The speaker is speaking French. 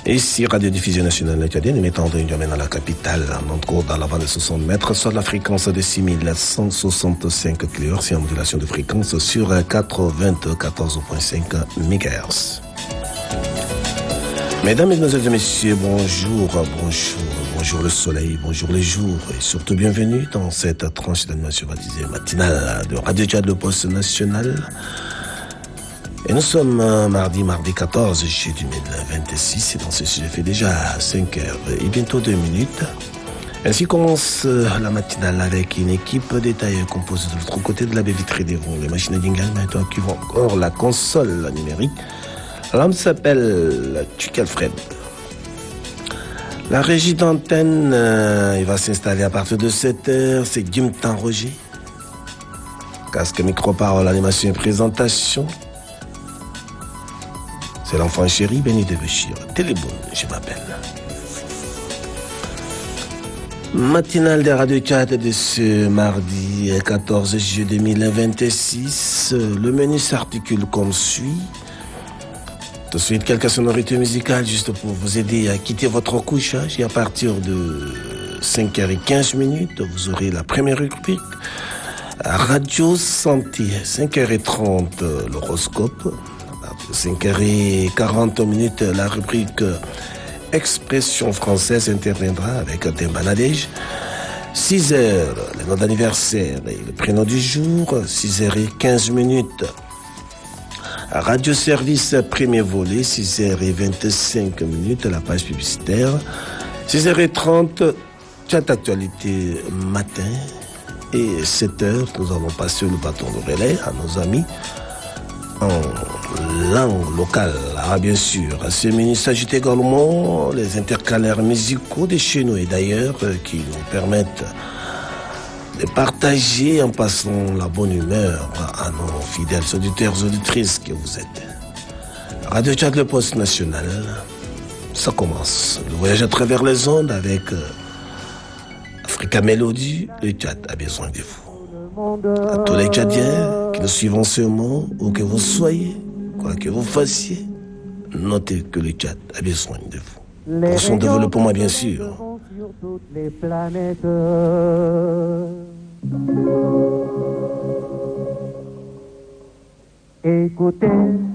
Ici, Radio-Diffusion Nationale Acadienne, émettant de N'Djamena, la capitale, en onde courte dans la bande de 60 mètres, sur la fréquence de 6165 kHz, et en modulation de fréquence sur 94.5 MHz. Mesdames, Mesdemoiselles et Messieurs, bonjour le soleil, bonjour les jours, et surtout bienvenue dans cette tranche d'animation baptisée matinale de Radio Tchad, le poste national. Et nous sommes mardi 14 juillet 2026, et dans ce sujet fait déjà 5 heures et bientôt 2 minutes. Ainsi commence la matinale avec une équipe détaillée composée de l'autre côté de la baie vitrée des vents, les machines à dingue, maintenant qui vont encore la console numérique. L'homme s'appelle Chuck Alfred. La régie d'antenne, il va s'installer à partir de 7 heures, c'est Jim Tan Roger. Casque, micro-parole, animation et présentation. C'est l'enfant chéri, Benny de Béchir. Téléboum, je m'appelle. Matinale de Radio Tchad de ce mardi 14 juillet 2026. Le menu s'articule comme suit. Tout de suite, quelques sonorités musicales juste pour vous aider à quitter votre couchage. Et à partir de 5h15, vous aurez la première rubrique. Radio Santé, 5h30, l'horoscope. 5h40, la rubrique Expression française interviendra avec un thème Banadège. 6h, le nom d'anniversaire et le prénom du jour. 6h15, Radio Service premier volet. 6h25, la page publicitaire. 6h30, chat actualité matin. Et 7h, nous allons passer le bâton de relais à nos amis en langue locale, bien sûr. À ce menu s'ajoutent également les intercalaires musicaux de chez nous et d'ailleurs qui nous permettent de partager en passant la bonne humeur à nos fidèles auditeurs et auditrices que vous êtes. Radio Tchad, le poste national, ça commence. Le voyage à travers les ondes avec Africa Mélodie. Le Tchad a besoin de vous. À tous les Tchadiens qui nous suivent en ce moment, où que vous soyez, quoi que vous fassiez, notez que le Tchad a besoin de vous. Pour son développement, bien sûr. Sur toutes les planètes. Écoutez